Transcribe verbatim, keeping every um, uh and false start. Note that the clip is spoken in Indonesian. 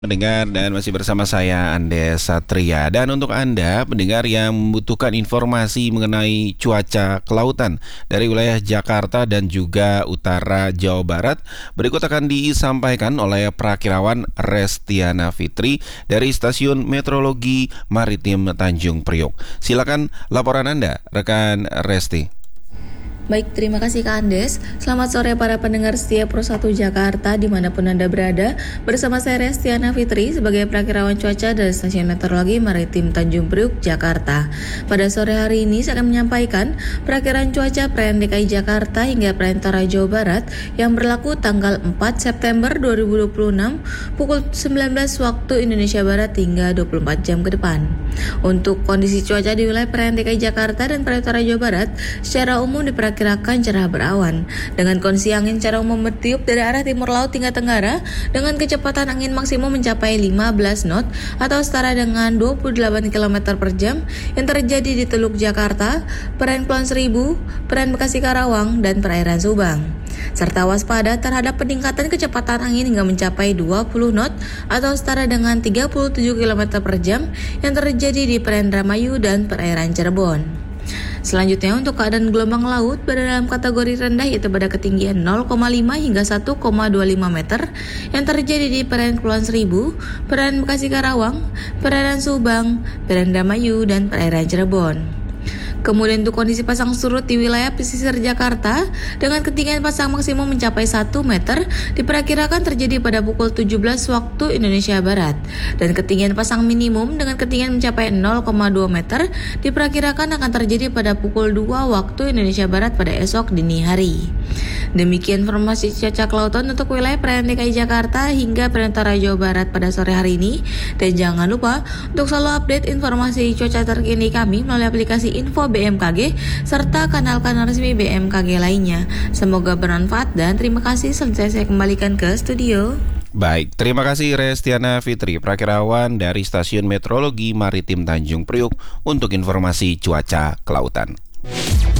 Pendengar, dan masih bersama saya Andes Satria. Dan untuk Anda pendengar yang membutuhkan informasi mengenai cuaca kelautan dari wilayah Jakarta dan juga utara Jawa Barat, berikut akan disampaikan oleh Prakirawan Restiana Fitri dari Stasiun Meteorologi Maritim Tanjung Priok. Silakan laporan Anda, rekan Resti. Baik, terima kasih Kak Andes. Selamat sore para pendengar setia Pro satu Jakarta dimanapun Anda berada. Bersama saya Restiana Fitri sebagai Prakirawan Cuaca dari Stasiun Meteorologi Maritim Tanjung Priok, Jakarta. Pada sore hari ini saya akan menyampaikan perakiraan cuaca perairan D K I Jakarta hingga perairan utara Jawa Barat yang berlaku tanggal empat September dua ribu dua puluh enam pukul sembilan belas waktu Indonesia Barat hingga dua puluh empat jam ke depan. Untuk kondisi cuaca di wilayah perairan D K I Jakarta dan perairan utara Jawa Barat secara umum diperkirakan Kirakan cerah berawan dengan kondisi angin secara umum bertiup dari arah timur laut hingga tenggara dengan kecepatan angin maksimum mencapai lima belas knot atau setara dengan dua puluh delapan kilometer per jam yang terjadi di Teluk Jakarta, perairan Kepulauan Seribu, perairan Bekasi Karawang, dan perairan Subang. Serta waspada terhadap peningkatan kecepatan angin hingga mencapai dua puluh knot atau setara dengan tiga puluh tujuh kilometer per jam yang terjadi di perairan Indramayu dan perairan Cirebon. Selanjutnya untuk keadaan gelombang laut berada dalam kategori rendah yaitu pada ketinggian nol koma lima hingga satu koma dua lima meter yang terjadi di perairan Kepulauan Seribu, perairan Bekasi Karawang, perairan Subang, perairan Indramayu, dan perairan Cirebon. Kemudian untuk kondisi pasang surut di wilayah pesisir Jakarta dengan ketinggian pasang maksimum mencapai satu meter diperkirakan terjadi pada pukul tujuh belas waktu Indonesia Barat dan ketinggian pasang minimum dengan ketinggian mencapai nol koma dua meter diperkirakan akan terjadi pada pukul dua waktu Indonesia Barat pada esok dini hari. Demikian informasi cuaca kelautan untuk wilayah perairan D K I Jakarta hingga perairan utara Jawa Barat pada sore hari ini. Dan jangan lupa untuk selalu update informasi cuaca terkini kami melalui aplikasi Info B M K G serta kanal-kanal resmi B M K G lainnya. Semoga bermanfaat dan terima kasih. Selesai saya kembalikan ke studio. Baik, terima kasih Restiana Fitri, Prakirawan dari Stasiun Meteorologi Maritim Tanjung Priok untuk informasi cuaca kelautan.